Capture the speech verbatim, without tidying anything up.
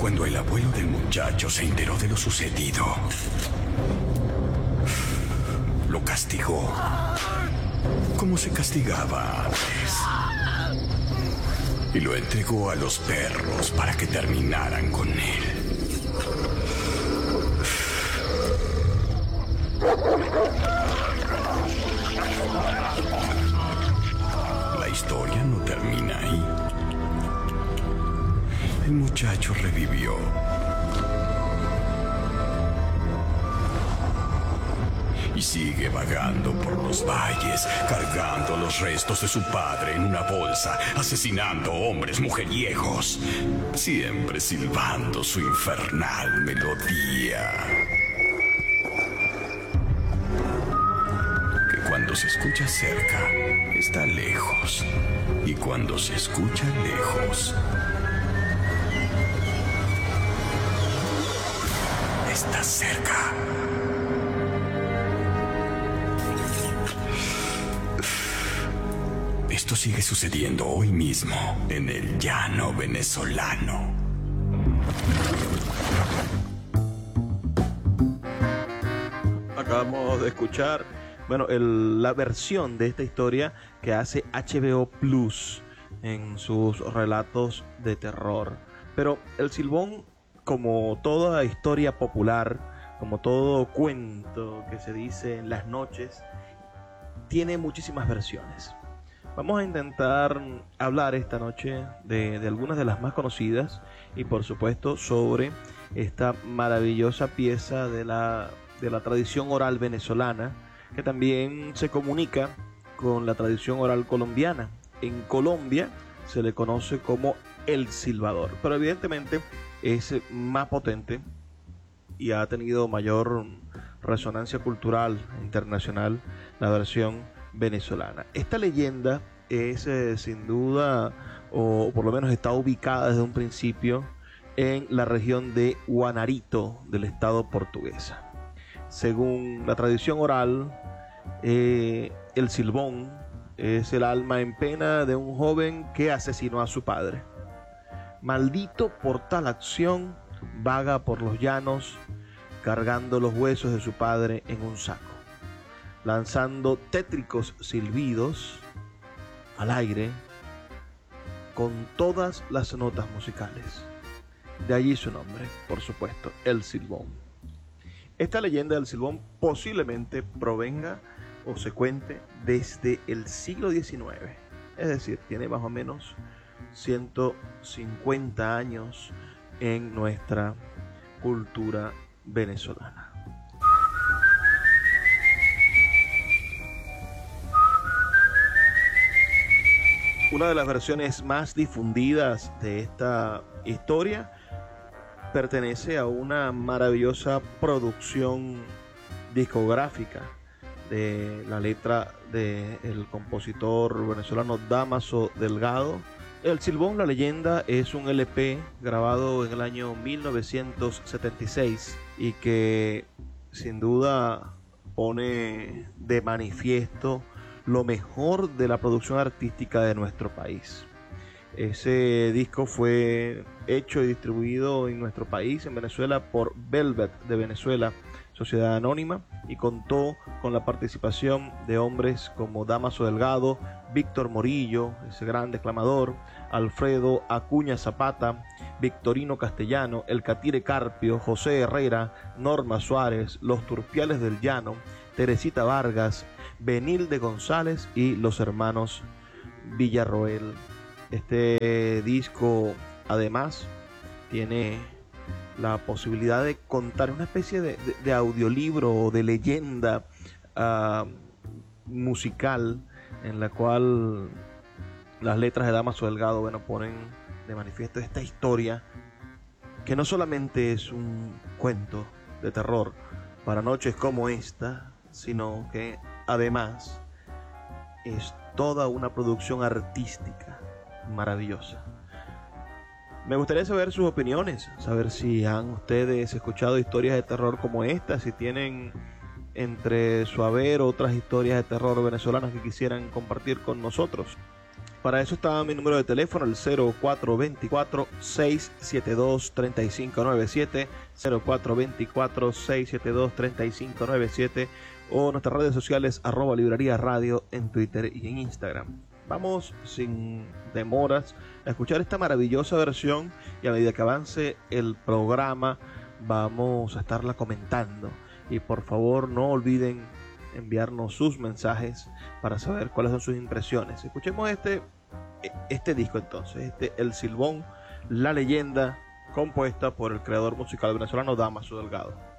cuando el abuelo del muchacho se enteró de lo sucedido, lo castigó como se castigaba antes y lo entregó a los perros para que terminaran con él. La historia no termina ahí. El muchacho revivió. Y sigue vagando por los valles, cargando los restos de su padre en una bolsa, asesinando hombres mujeriegos, siempre silbando su infernal melodía. Que cuando se escucha cerca, está lejos. Y cuando se escucha lejos, está cerca. Esto sigue sucediendo hoy mismo en el llano venezolano. Acabamos de escuchar, bueno, el, la versión de esta historia que hace H B O Plus en sus relatos de terror. Pero el Silbón, como toda historia popular, como todo cuento que se dice en las noches, tiene muchísimas versiones. Vamos a intentar hablar esta noche de, de algunas de las más conocidas y por supuesto sobre esta maravillosa pieza de la, de la tradición oral venezolana, que también se comunica con la tradición oral colombiana. En Colombia se le conoce como el silbador, pero evidentemente es más potente y ha tenido mayor resonancia cultural internacional la versión venezolana. Esta leyenda es eh, sin duda, o por lo menos está ubicada desde un principio en la región de Guanarito del estado portuguesa. Según la tradición oral, eh, el Silbón es el alma en pena de un joven que asesinó a su padre. Maldito por tal acción, vaga por los llanos cargando los huesos de su padre en un saco, lanzando tétricos silbidos al aire con todas las notas musicales. De allí su nombre, por supuesto, el Silbón. Esta leyenda del Silbón posiblemente provenga o se cuente desde el siglo diecinueve, es decir, tiene más o menos ciento cincuenta años en nuestra cultura venezolana. Una de las versiones más difundidas de esta historia pertenece a una maravillosa producción discográfica de la letra del compositor venezolano Dámaso Delgado. El Silbón, la leyenda, es un L P grabado en el año mil novecientos setenta y seis y que sin duda pone de manifiesto lo mejor de la producción artística de nuestro país. Ese disco fue hecho y distribuido en nuestro país, en Venezuela, por Velvet de Venezuela, sociedad anónima, y contó con la participación de hombres como Dámaso Delgado, Víctor Morillo, ese gran declamador, Alfredo Acuña Zapata, Victorino Castellano, El Catire Carpio, José Herrera, Norma Suárez, Los Turpiales del Llano, Teresita Vargas, Benilde González y los hermanos Villarroel. Este disco además tiene la posibilidad de contar una especie de, de, de audiolibro o de leyenda uh, musical en la cual las letras de Dámaso Delgado, bueno, ponen de manifiesto esta historia que no solamente es un cuento de terror para noches como esta, sino que además es toda una producción artística maravillosa. Me gustaría saber sus opiniones, saber si han ustedes escuchado historias de terror como esta, si tienen entre su haber otras historias de terror venezolanas que quisieran compartir con nosotros. Para eso está mi número de teléfono, el cero cuatro dos cuatro, seis siete dos, tres cinco nueve siete, cero cuatro dos cuatro, seis siete dos, tres cinco nueve siete, o nuestras redes sociales arroba librería radio en Twitter y en Instagram. Vamos sin demoras a escuchar esta maravillosa versión, y a medida que avance el programa vamos a estarla comentando. Y por favor no olviden enviarnos sus mensajes para saber cuáles son sus impresiones. Escuchemos este, este disco entonces, este El Silbón, la leyenda, compuesta por el creador musical venezolano Damaso Delgado.